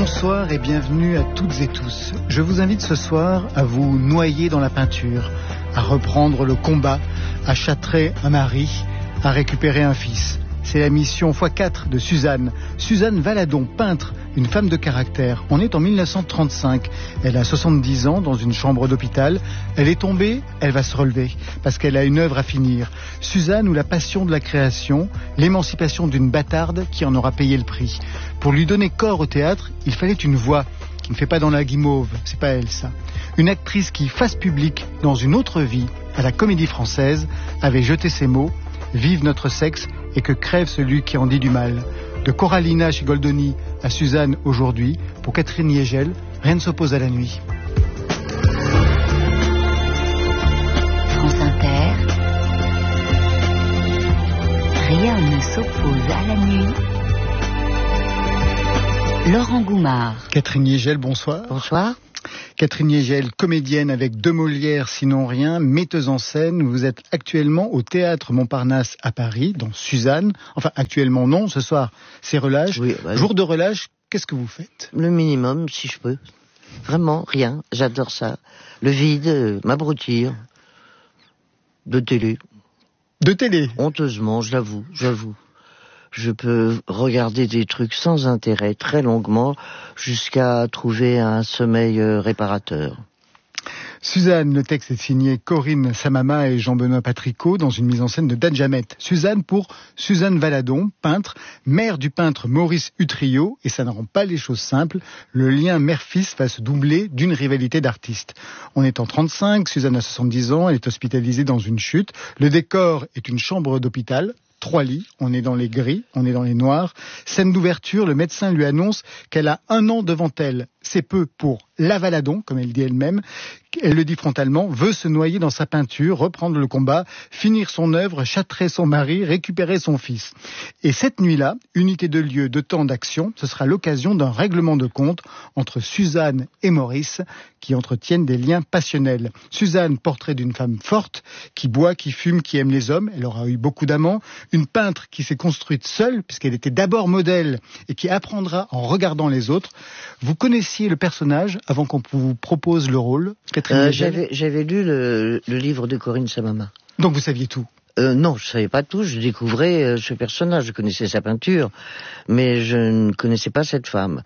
Bonsoir et bienvenue à toutes et tous. Je vous invite ce soir à vous noyer dans la peinture, à reprendre le combat, à châtrer un mari, à récupérer un fils. C'est la mission x4 de Suzanne. Suzanne Valadon, peintre, une femme de caractère. On est en 1935. Elle a 70 ans dans une chambre d'hôpital. Elle est tombée, elle va se relever parce qu'elle a une œuvre à finir. Suzanne ou la passion de la création, l'émancipation d'une bâtarde qui en aura payé le prix. Pour lui donner corps au théâtre, il fallait une voix qui ne fait pas dans la guimauve. C'est pas elle, ça. Une actrice qui, face publique, dans une autre vie, à la Comédie Française, avait jeté ces mots: vive notre sexe et que crève celui qui en dit du mal. De Coralina chez Goldoni à Suzanne aujourd'hui, pour Catherine Yegel, rien ne s'oppose à la nuit. France Inter, rien ne s'oppose à la nuit. Laurent Goumard. Catherine Yegel, bonsoir. Bonsoir. Catherine Yegel, comédienne avec 2 Molières, sinon rien, metteuse en scène. Vous êtes actuellement au Théâtre Montparnasse à Paris, dans Suzanne. Enfin, actuellement non, ce soir c'est relâche. Oui, bah, jour de relâche, qu'est-ce que vous faites? Le minimum, si je peux. Vraiment, rien. J'adore ça. Le vide, m'abrutir. De télé. De télé? Honteusement, j'avoue. Je peux regarder des trucs sans intérêt, très longuement, jusqu'à trouver un sommeil réparateur. Suzanne, le texte est signé Corinne Samama et Jean-Benoît Patricot dans une mise en scène de Dan Jamet. Suzanne pour Suzanne Valadon, peintre, mère du peintre Maurice Utrillo, et ça ne rend pas les choses simples. Le lien mère-fils va se doubler d'une rivalité d'artistes. On est en 35, Suzanne a 70 ans, elle est hospitalisée dans une chute. Le décor est une chambre d'hôpital. 3 lits, on est dans les gris, on est dans les noirs. Scène d'ouverture, le médecin lui annonce qu'elle a 1 an devant elle. C'est peu pour la Valadon, comme elle dit elle-même. Elle le dit frontalement, veut se noyer dans sa peinture, reprendre le combat, finir son œuvre, châtrer son mari, récupérer son fils. Et cette nuit-là, unité de lieu, de temps, d'action, ce sera l'occasion d'un règlement de compte entre Suzanne et Maurice, qui entretiennent des liens passionnels. Suzanne, portrait d'une femme forte, qui boit, qui fume, qui aime les hommes. Elle aura eu beaucoup d'amants. Une peintre qui s'est construite seule, puisqu'elle était d'abord modèle, et qui apprendra en regardant les autres. Vous connaissiez le personnage avant qu'on vous propose le rôle? J'avais lu le livre de Corinne Samama. Donc vous saviez tout? Non, je savais pas tout. Je découvrais ce personnage. Je connaissais sa peinture, mais je ne connaissais pas cette femme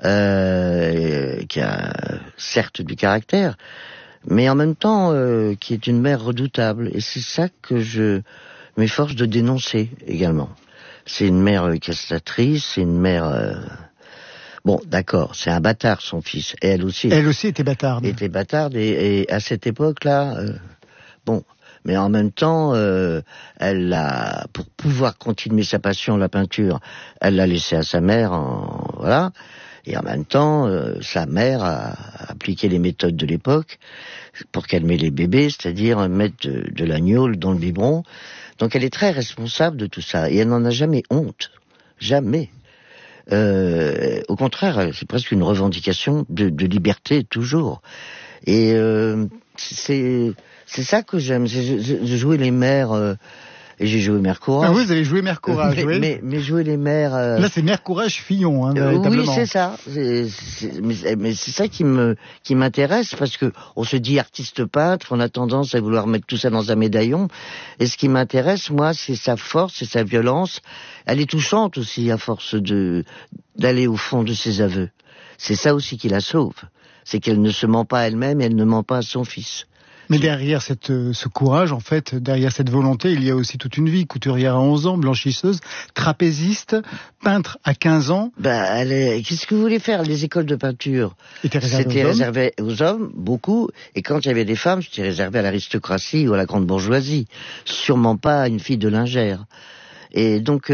qui a certes du caractère, mais en même temps qui est une mère redoutable. Et c'est ça que je m'efforce de dénoncer également. C'est une mère castratrice, c'est une mère... Bon, d'accord, c'est un bâtard, son fils. Et elle aussi. Elle aussi était bâtarde. Était bâtarde, et à cette époque-là, bon. Mais en même temps, elle a, pour pouvoir continuer sa passion, la peinture, elle l'a laissée à sa mère, voilà. Et en même temps, sa mère a appliqué les méthodes de l'époque pour calmer les bébés, c'est-à-dire mettre de l'agneau dans le biberon. Donc elle est très responsable de tout ça. Et elle n'en a jamais honte. Jamais. Au contraire, c'est presque une revendication de liberté, toujours. Et c'est ça que j'aime, c'est jouer les mères. Et j'ai joué Mère Courage. Ah oui, vous avez joué Mère Courage, oui. Mais jouer les mères... Là, c'est Mère Courage Fillon, hein, véritablement. Oui, c'est ça. Mais c'est ça qui m'intéresse, parce que on se dit artiste peintre, on a tendance à vouloir mettre tout ça dans un médaillon. Et ce qui m'intéresse, moi, c'est sa force, c'est sa violence. Elle est touchante aussi, à force d'aller au fond de ses aveux. C'est ça aussi qui la sauve. C'est qu'elle ne se ment pas à elle-même et elle ne ment pas à son fils. Mais derrière ce courage, en fait, derrière cette volonté, il y a aussi toute une vie. Couturière à 11 ans, blanchisseuse, trapéziste, peintre à 15 ans. Qu'est-ce que vous voulez faire? Les écoles de peinture, c'était réservé aux hommes, beaucoup. Et quand il y avait des femmes, c'était réservé à l'aristocratie ou à la grande bourgeoisie. Sûrement pas à une fille de lingère. Et donc,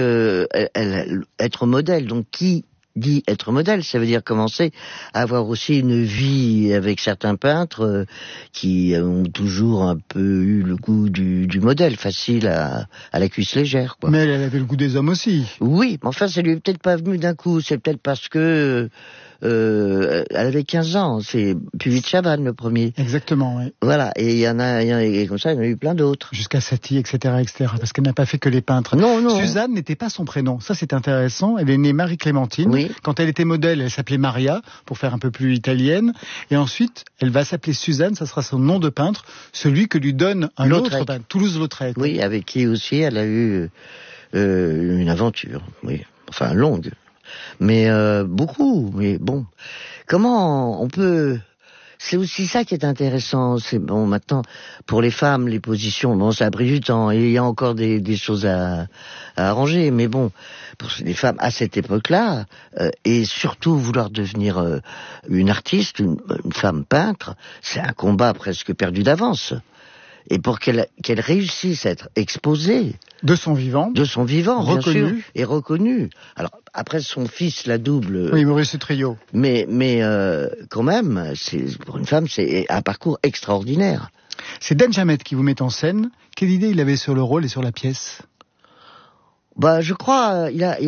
être modèle, donc qui dit être modèle, ça veut dire commencer à avoir aussi une vie avec certains peintres qui ont toujours un peu eu le goût du modèle, facile à la cuisse légère, quoi. Mais elle avait le goût des hommes aussi. Oui, mais enfin, ça lui est peut-être pas venu d'un coup, c'est peut-être parce que elle avait 15 ans. C'est Puvis de Chavannes, le premier. Exactement, oui. Voilà. Et il y en a, et comme ça, il y en a eu plein d'autres. Jusqu'à Satie, etc., etc. Parce qu'elle n'a pas fait que les peintres. Non, non. Suzanne n'était pas son prénom. Ça, c'est intéressant. Elle est née Marie-Clémentine. Oui. Quand elle était modèle, elle s'appelait Maria, pour faire un peu plus italienne. Et ensuite, elle va s'appeler Suzanne. Ça sera son nom de peintre. Celui que lui donne un autre peintre. Toulouse-Lautrec. Oui, avec qui aussi elle a eu une aventure. Oui. Enfin, longue. Mais beaucoup. Mais bon. Comment on peut... C'est aussi ça qui est intéressant. C'est bon, maintenant, pour les femmes, les positions, bon, ça a pris du temps. Et il y a encore des choses à arranger. Mais bon, pour les femmes à cette époque-là, et surtout vouloir devenir une artiste, une femme peintre, c'est un combat presque perdu d'avance. Et pour qu'elle réussisse à être exposée de son vivant, bien sûr, et reconnue. Alors après son fils la double. Oui, Maurice Utrillo. Mais quand même, pour une femme, c'est un parcours extraordinaire. C'est Dan Jamet qui vous met en scène. Quelle idée il avait sur le rôle et sur la pièce? Bah, je crois,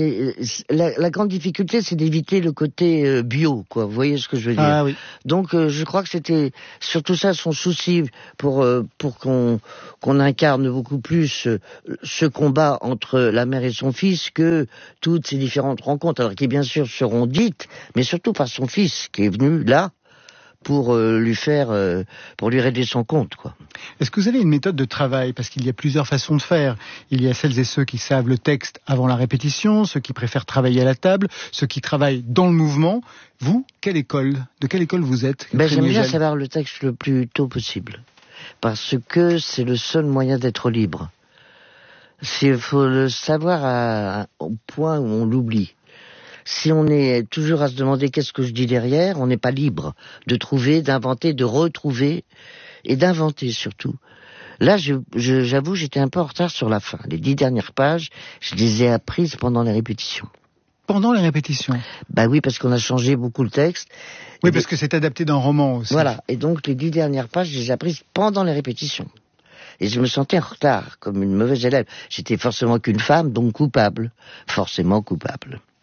la grande difficulté, c'est d'éviter le côté bio, quoi. Vous voyez ce que je veux dire? Ah oui. Donc, je crois que c'était surtout ça son souci pour qu'on incarne beaucoup plus ce combat entre la mère et son fils que toutes ces différentes rencontres, alors qui bien sûr seront dites, mais surtout par son fils qui est venu là pour lui régler son compte, quoi. Est-ce que vous avez une méthode de travail? Parce qu'il y a plusieurs façons de faire. Il y a celles et ceux qui savent le texte avant la répétition, ceux qui préfèrent travailler à la table, ceux qui travaillent dans le mouvement. Vous, de quelle école vous êtes? J'aime bien savoir le texte le plus tôt possible. Parce que c'est le seul moyen d'être libre. Il faut le savoir au point où on l'oublie. Si on est toujours à se demander qu'est-ce que je dis derrière, on n'est pas libre de trouver, d'inventer, de retrouver et d'inventer surtout. Là, j'avoue, j'étais un peu en retard sur la fin. Les 10 dernières pages, je les ai apprises pendant les répétitions. Pendant les répétitions? Bah oui, parce qu'on a changé beaucoup le texte. Oui, parce que c'est adapté d'un roman aussi. Voilà, et donc les 10 dernières pages, je les ai apprises pendant les répétitions. Et je me sentais en retard, comme une mauvaise élève. J'étais forcément qu'une femme, donc coupable. Forcément coupable.